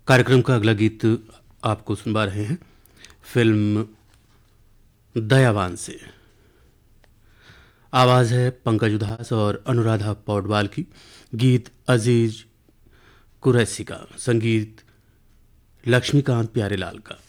कार्यक्रम का अगला गीत आपको सुनवा रहे हैं फिल्म दयावान से। आवाज़ है पंकज उधास और अनुराधा पौडवाल की। गीत अजीज कुरैशी का, संगीत लक्ष्मीकांत प्यारेलाल का।